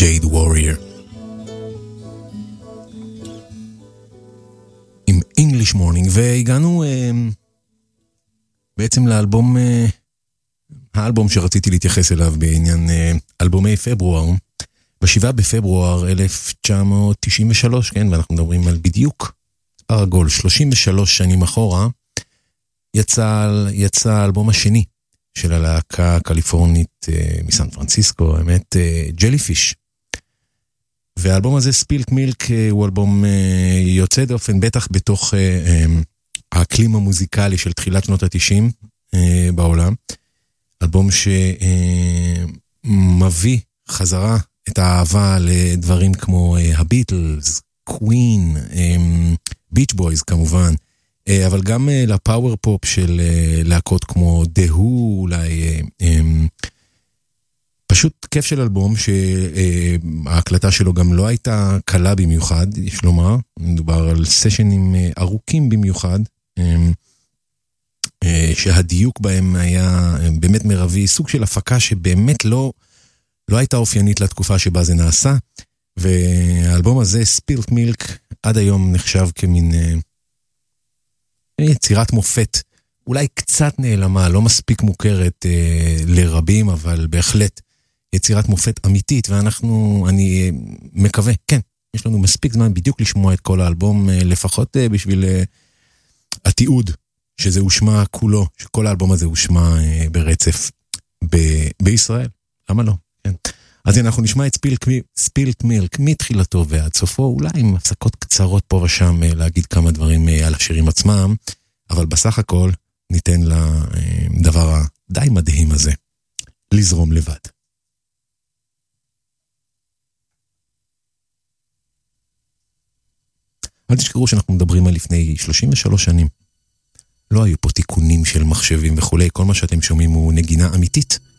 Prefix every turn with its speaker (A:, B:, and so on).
A: Jade Warrior. עם English Morning, והגענו בעצם לאלבום, האלבום שרציתי להתייחס אליו בעניין אלבומי פברואר, ב7 בפברואר 1993, כן, ואנחנו מדברים על בדיוק עגול, 33 שנים אחורה, יצא האלבום השני של הלהקה הקליפורנית מסן פרנסיסקו, האמת, ג'ליפיש. והאלבום הזה, ספילט מילק, הוא אלבום יוצא דופן, בטח בתוך האקלים המוזיקלי של תחילת שנות ה-90 בעולם. אלבום שמביא חזרה את האהבה לדברים כמו הביטלס, קווין, ביץ' בויז כמובן, אבל גם לפאוור פופ של להקות כמו דהו, אולי פשוט כיף של אלבום שההקלטה שלו גם לא הייתה קלה במיוחד, יש לומר, מדובר על סשנים ארוכים במיוחד, שהדיוק בהם היה באמת מרבי, סוג של הפקה שבאמת לא הייתה אופיינית לתקופה שבה זה נעשה, והאלבום הזה, ספילט מילק, עד היום נחשב כמין יצירת מופת, אולי קצת נעלמה, לא מספיק מוכרת לרבים, אבל בהחלט יצירת מופת אמיתית, אני מקווה, כן, יש לנו מספיק זמן בדיוק לשמוע את כל האלבום, לפחות בשביל התיעוד, שזה הושמע כולו, שכל האלבום הזה הושמע ברצף בישראל, למה לא? כן. אז אנחנו נשמע את ספילט מילק מתחילתו ועד סופו, אולי עם הפסקות קצרות פה ושם להגיד כמה דברים על השירים עצמם, אבל בסך הכל ניתן לדבר הדי מדהים הזה לזרום לבד. אל תשכחו שאנחנו מדברים על לפני 33 שנים. לא היו פה תיקונים של מחשבים וכולי, כל מה שאתם שומעים הוא נגינה אמיתית